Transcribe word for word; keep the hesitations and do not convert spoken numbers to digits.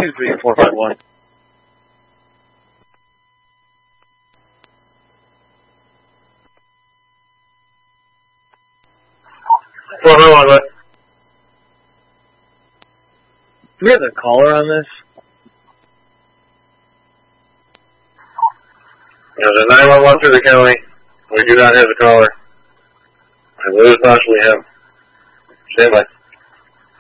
two three four five one. four five one, what? Do we have the caller on this? There's a nine one one through the county. We do not have the caller. I will possibly have. Stand by.